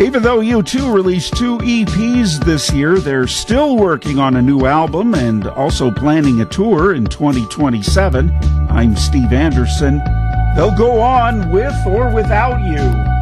Even though U2 released 2 EPs this year, they're still working on a new album and also planning a tour in 2027. I'm Steve Anderson. They'll go on with or without you.